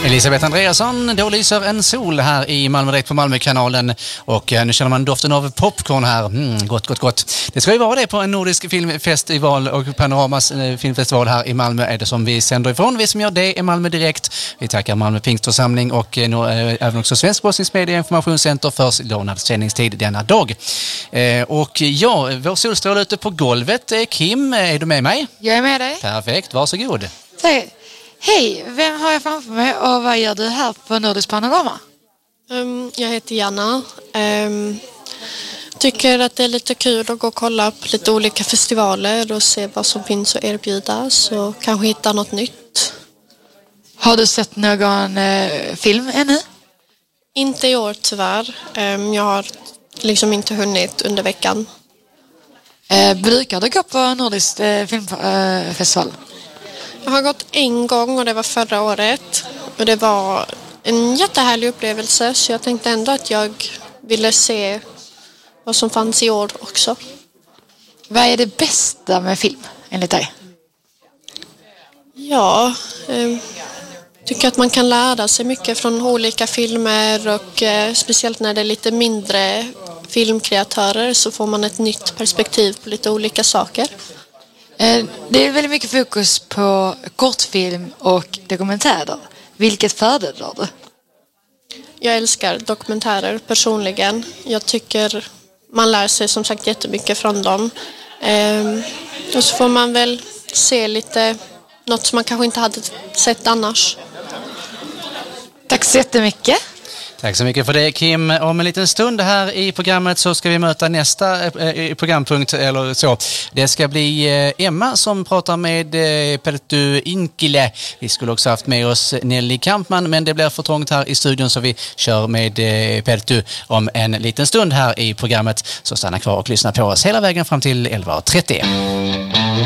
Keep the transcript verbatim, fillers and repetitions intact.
Elisabeth Andreasson, då lyser en sol här i Malmö direkt på Malmökanalen och nu känner man doften av popcorn här. Mm, gott, gott, gott. Det ska ju vara det på en nordisk filmfestival och Panoramas filmfestival här i Malmö är det som vi sänder ifrån. Vi som gör det är Malmö direkt. Vi tackar Malmö Pingstförsamling och nu, äh, även också Svensk Forskningsmedia Informationscenter för lånad sändningstid denna dag. Eh, och ja, vår solstråle ute på golvet. Kim, är du med mig? Jag är med dig. Perfekt, varsågod. Säg. Hej, vem har jag framför mig och vad gör du här på Nordisk Panorama? Um, jag heter Janna. Um, tycker att det är lite kul att gå och kolla på lite olika festivaler och se vad som finns att erbjuda så kanske hitta något nytt. Har du sett någon eh, film ännu? Inte i år tyvärr. Um, jag har liksom inte hunnit under veckan. Eh, brukar du gå på Nordisk eh, filmfestival? Eh, Jag har gått en gång och det var förra året. Och det var en jättehärlig upplevelse så jag tänkte ändå att jag ville se vad som fanns i år också. Vad är det bästa med film enligt dig? Ja, eh, tycker att man kan lära sig mycket från olika filmer och eh, speciellt när det är lite mindre filmkreatörer så får man ett nytt perspektiv på lite olika saker. Det är väldigt mycket fokus på kortfilm och dokumentärer. Vilket föredrar du? Jag älskar dokumentärer personligen. Jag tycker man lär sig som sagt jättemycket från dem. Ehm, och så får man väl se lite något som man kanske inte hade sett annars. Tack så jättemycket. Tack så mycket för det, Kim. Om en liten stund här i programmet så ska vi möta nästa eh, programpunkt eller så. Det ska bli eh, Emma som pratar med eh, Perttu Inkilä. Vi skulle också haft med oss Nelly Kampman men det blir för trångt här i studion så vi kör med eh, Perttu om en liten stund här i programmet. Så stanna kvar och lyssna på oss hela vägen fram till elva och trettio.